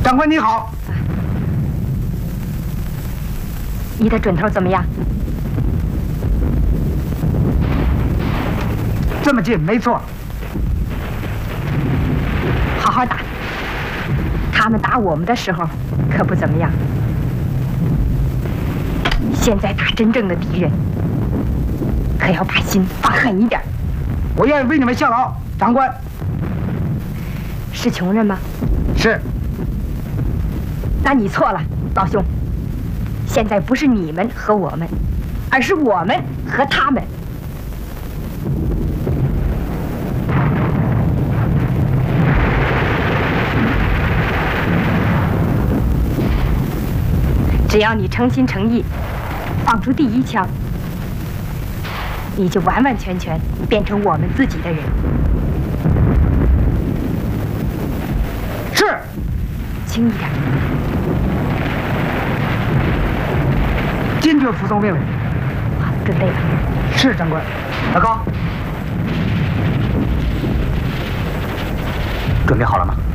长官你好， 你的准头怎么样？ 这么近，没错。 好好打。他们打我们的时候可不怎么样，现在打真正的敌人，可要把心放狠一点。 我愿意为你们效劳，长官。 是穷人吗？ 是。 那你错了，老兄。现在不是你们和我们，而是我们和他们。只要你诚心诚意放出第一枪，你就完完全全变成我们自己的人。 是， 轻一点。 坚决服从命令。 好，准备吧。 是，长官。老高， 准备好了吗？